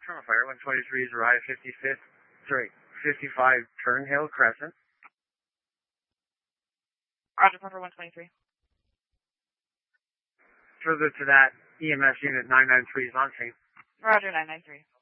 Toronto Fire 123 is arrived 55 Turnhill Crescent. Roger, Puffer 123. Further to that, EMS unit 993 is on scene. Roger, 993.